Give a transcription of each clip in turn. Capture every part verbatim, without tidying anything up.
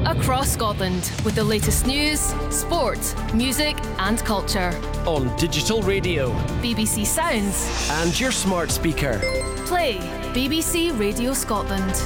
across Scotland with the latest news, sport, music and culture. On digital radio, B B C Sounds and your smart speaker. Play B B C Radio Scotland.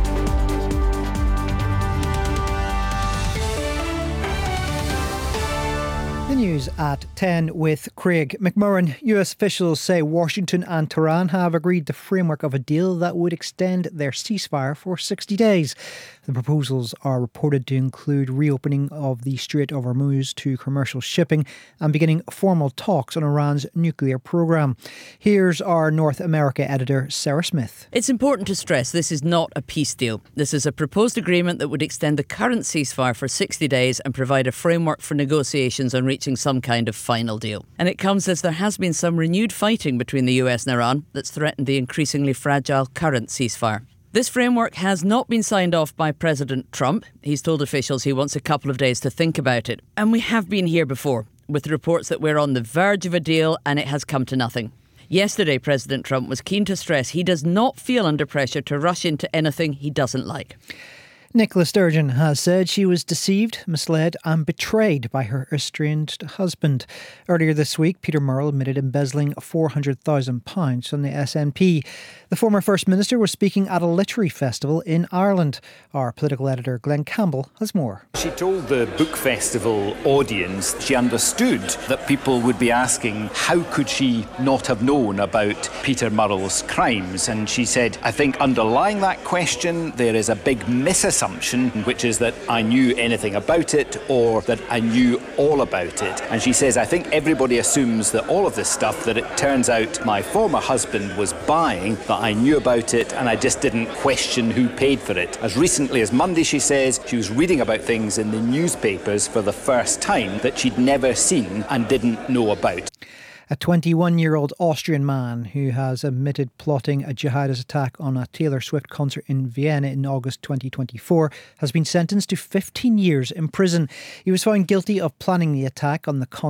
The news at ten with Craig McMurran. U S officials say Washington and Tehran have agreed the framework of a deal that would extend their ceasefire for sixty days. The proposals are reported to include reopening of the Strait of Hormuz to commercial shipping and beginning formal talks on Iran's nuclear program. Here's our North America editor, Sarah Smith. It's important to stress this is not a peace deal. This is a proposed agreement that would extend the current ceasefire for sixty days and provide a framework for negotiations on reaching some kind of final deal. And it comes as there has been some renewed fighting between the U S and Iran that's threatened the increasingly fragile current ceasefire. This framework has not been signed off by President Trump. He's told officials he wants a couple of days to think about it. And we have been here before, with reports that we're on the verge of a deal and it has come to nothing. Yesterday, President Trump was keen to stress he does not feel under pressure to rush into anything he doesn't like. Nicola Sturgeon has said she was deceived, misled and betrayed by her estranged husband. Earlier this week, Peter Murrell admitted embezzling four hundred thousand pounds from the S N P. The former First Minister was speaking at a literary festival in Ireland. Our political editor Glenn Campbell has more. She told the book festival audience she understood that people would be asking how could she not have known about Peter Murrell's crimes, and she said, I think underlying that question there is a big misassumption, which is that I knew anything about it or that I knew all about it. And she says, I think everybody assumes that all of this stuff that it turns out my former husband was buying, that I knew about it and I just didn't question who paid for it. As recently as Monday, she says, she was reading about things in the newspapers for the first time that she'd never seen and didn't know about. A twenty-one-year-old Austrian man who has admitted plotting a jihadist attack on a Taylor Swift concert in Vienna in August twenty twenty-four has been sentenced to fifteen years in prison. He was found guilty of planning the attack on the concert